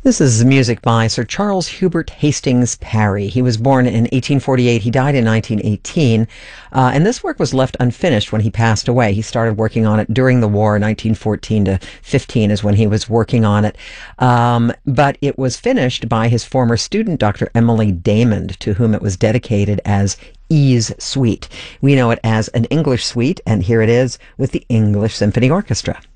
This is music by Sir Charles Hubert Hastings Parry. He was born in 1848. He died in 1918. And this work was left unfinished when he passed away. He started working on it during the war. 1914 to 15 is when he was working on it. But it was finished by his former student, Dr. Emily Damond, to whom it was dedicated as E's Suite. We know it as an English suite, and here it is with the English Symphony Orchestra.